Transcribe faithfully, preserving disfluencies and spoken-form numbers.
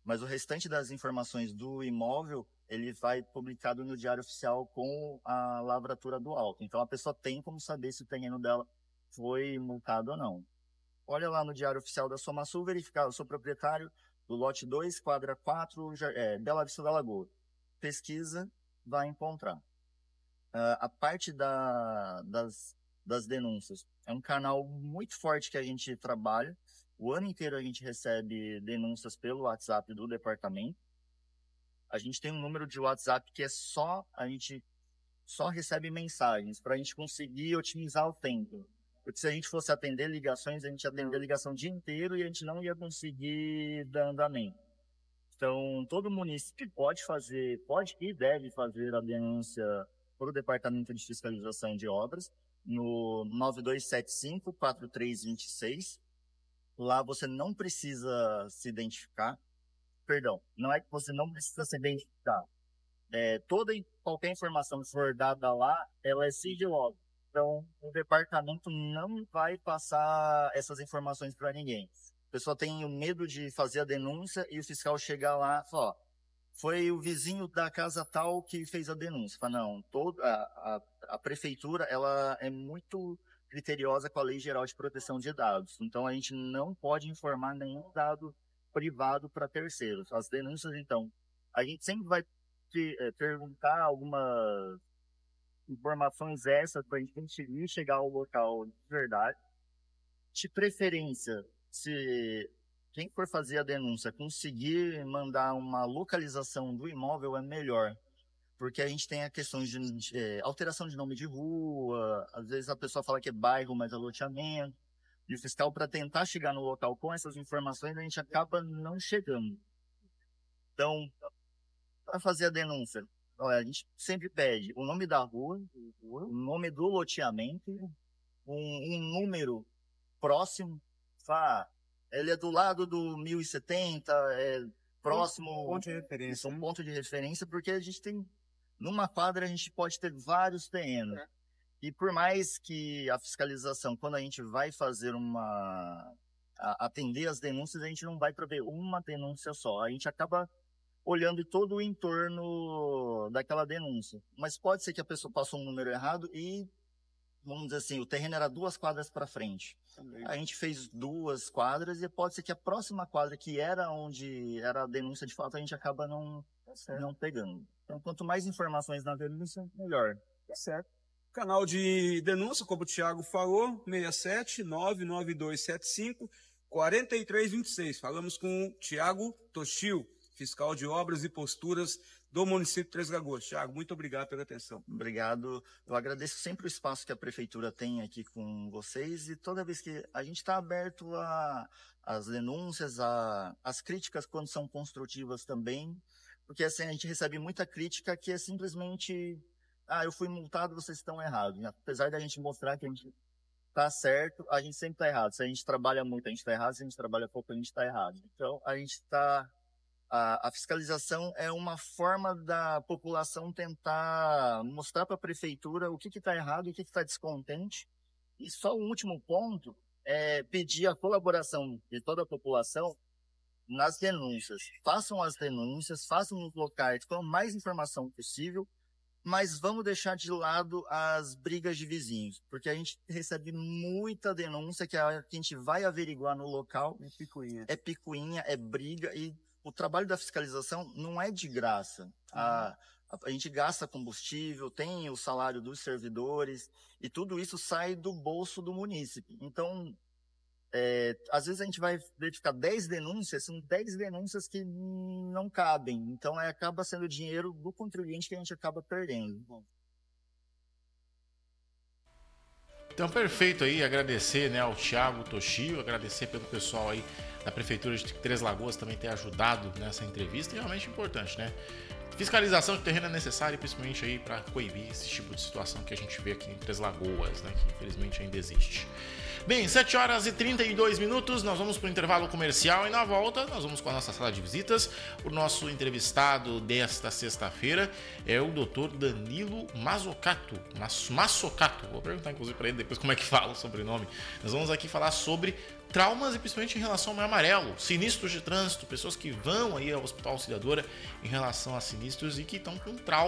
mas o restante das informações do imóvel, ele vai publicado no Diário Oficial com a lavratura do auto. Então, a pessoa tem como saber se o terreno dela foi multado ou não. Olha lá no Diário Oficial da SomaSul, verificar, eu sou proprietário do lote dois, quadra quatro, é, Bela Vista da Lagoa. Pesquisa, vai encontrar. Uh, a parte da, das, das denúncias, é um canal muito forte que a gente trabalha. O ano inteiro a gente recebe denúncias pelo WhatsApp do departamento. A gente tem um número de WhatsApp que é só, a gente só recebe mensagens para a gente conseguir otimizar o tempo. Porque se a gente fosse atender ligações, a gente ia atender ligação o dia inteiro e a gente não ia conseguir dar andamento. Então, todo município pode fazer, pode e deve fazer a denúncia para o Departamento de Fiscalização de Obras no nove dois sete cinco, quatro três dois seis. Lá você não precisa se identificar. Perdão, não é que você não precisa se identificar. É, toda e qualquer informação que for dada lá, ela é sigilosa. Então, o departamento não vai passar essas informações para ninguém. A pessoa tem o medo de fazer a denúncia e o fiscal chegar lá e falar, ó, foi o vizinho da casa tal que fez a denúncia. Fala, não, toda a, a, a prefeitura ela é muito criteriosa com a Lei Geral de Proteção de Dados. Então, a gente não pode informar nenhum dado privado para terceiros. As denúncias, então, a gente sempre vai te, é, perguntar algumas informações essas para a gente conseguir chegar ao local de verdade. De preferência, se quem for fazer a denúncia conseguir mandar uma localização do imóvel, é melhor. Porque a gente tem a questão de, de é, alteração de nome de rua, às vezes a pessoa fala que é bairro, mas é loteamento. E o fiscal, para tentar chegar no local com essas informações, a gente acaba não chegando. Então, para fazer a denúncia, olha, a gente sempre pede o nome da rua, o nome do loteamento, um, um número próximo. Ah, ele é do lado do mil e setenta, é próximo. Um ponto de referência. Um ponto de referência, porque a gente tem, numa quadra, a gente pode ter vários terrenos. É. E por mais que a fiscalização, quando a gente vai fazer uma. A, atender as denúncias, a gente não vai prover uma denúncia só. A gente acaba olhando todo o entorno daquela denúncia. Mas pode ser que a pessoa passou um número errado e, vamos dizer assim, o terreno era duas quadras para frente. Também. A gente fez duas quadras e pode ser que a próxima quadra, que era onde era a denúncia de fato, a gente acaba não, tá não pegando. Então, quanto mais informações na denúncia, melhor. Tá certo. Canal de denúncia, como o Thiago falou, seis sete nove nove dois sete cinco quatro três dois seis. Falamos com o Thiago Toshio, fiscal de obras e posturas do município de Três Lagoas. Thiago, muito obrigado pela atenção. Obrigado. Eu agradeço sempre o espaço que a prefeitura tem aqui com vocês e toda vez que a gente está aberto às denúncias, às críticas quando são construtivas também, porque assim a gente recebe muita crítica que é simplesmente, ah, eu fui multado, vocês estão errados. Apesar da gente mostrar que a gente está certo, a gente sempre está errado. Se a gente trabalha muito, a gente está errado. Se a gente trabalha pouco, a gente está errado. Então, a gente está... A, a fiscalização é uma forma da população tentar mostrar para a prefeitura o que está errado e o que está descontente. E só o último ponto é pedir a colaboração de toda a população nas denúncias. Façam as denúncias, façam nos locais com a mais informação possível, mas vamos deixar de lado as brigas de vizinhos, porque a gente recebe muita denúncia que a gente vai averiguar no local. É picuinha. É picuinha, é briga e o trabalho da fiscalização não é de graça. Uhum. A, a, a gente gasta combustível, tem o salário dos servidores, e tudo isso sai do bolso do munícipe. Então, é, às vezes a gente vai verificar dez denúncias, são dez denúncias que não cabem. Então, é, acaba sendo dinheiro do contribuinte que a gente acaba perdendo. Então, perfeito aí, agradecer, né, ao Thiago Toshio, agradecer pelo pessoal aí da Prefeitura de Três Lagoas também ter ajudado nessa entrevista, e realmente importante, né? Fiscalização de terreno é necessária, principalmente aí para coibir esse tipo de situação que a gente vê aqui em Três Lagoas, né, que infelizmente ainda existe. Bem, sete horas e trinta e dois minutos, nós vamos para o intervalo comercial e na volta nós vamos com a nossa sala de visitas. O nosso entrevistado desta sexta-feira é o doutor Danilo Mazzocato, Massocato, vou perguntar inclusive para ele depois como é que fala o sobrenome. Nós vamos aqui falar sobre traumas e principalmente em relação ao Maio Amarelo, sinistros de trânsito, pessoas que vão aí ao Hospital Auxiliadora em relação a sinistros e que estão com traumas